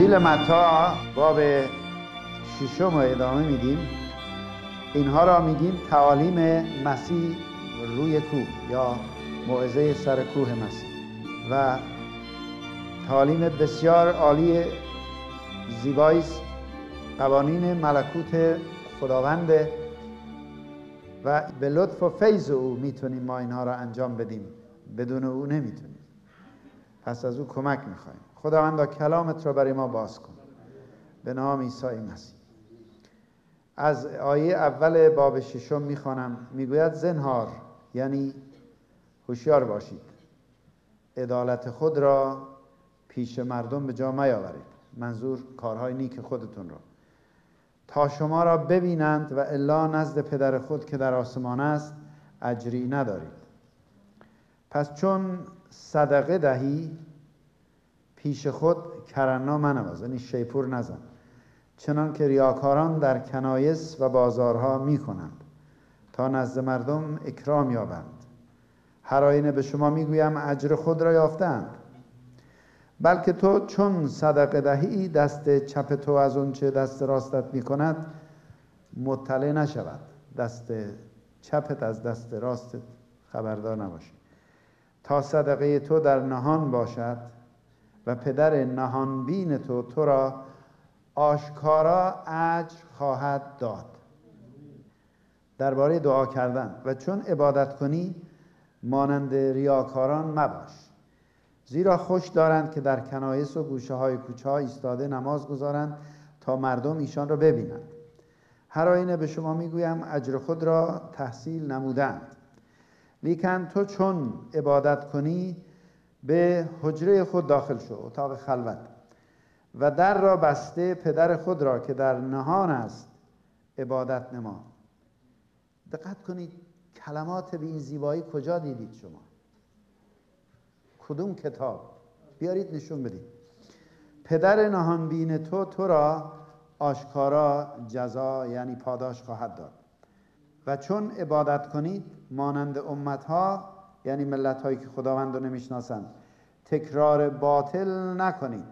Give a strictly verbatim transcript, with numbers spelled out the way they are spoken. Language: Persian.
انجیل متی باب ششم رو ادامه میدیم. اینها را میگیم تعالیم مسیح روی کوه یا موعظه سر کوه مسیح و تعالیم بسیار عالی زیبایی است. قوانین ملکوت خداوند و به لطف و فیض او میتونیم ما اینها را انجام بدیم، بدون او نمیتونیم. پس از او کمک میخوایم. خداوندا کلامت را برای ما باز کن به نام عیسی مسیح. از آیه اول باب ششم میخوانم. میگوید زنهار، یعنی هوشیار باشید، عدالت خود را پیش مردم به جا میاورید، منظور کارهای نیک خودتون را، تا شما را ببینند و الا نزد پدر خود که در آسمان است اجری ندارید. پس چون صدقه دهی پیش خود کرنا منواز، یعنی شیپور نزن، چنان که ریاکاران در کنایس و بازارها می کنند تا نزد مردم اکرام یابند. هر آینه به شما میگویم اجر خود را یافتند. بلکه تو چون صدقه دهی دست چپ تو از اون چه دست راستت می کند مطلع نشود، دست چپت از دست راستت خبردار نباشی، تا صدقه تو در نهان باشد و پدر نهان بین تو تو را آشکارا اجر خواهد داد. درباره دعا کردن: و چون عبادت کنی مانند ریاکاران مباش، زیرا خوش دارند که در کنایس و گوشه های کوچه ها ایستاده نماز گذارند تا مردم ایشان را ببینند. هر آینه به شما میگویم اجر خود را تحصیل نمودند. لیکن تو چون عبادت کنی به حجره خود داخل شو، اتاق خلوت، و در را بسته پدر خود را که در نهان است عبادت نما. دقت کنید کلمات به این زیبایی کجا دیدید شما؟ کدوم کتاب؟ بیارید نشون بدید. پدر نهان بین تو تو را آشکارا جزا، یعنی پاداش خواهد داد. و چون عبادت کنید مانند امتها، یعنی ملت هایی که خداوند رو نمیشناسند، تکرار باطل نکنید،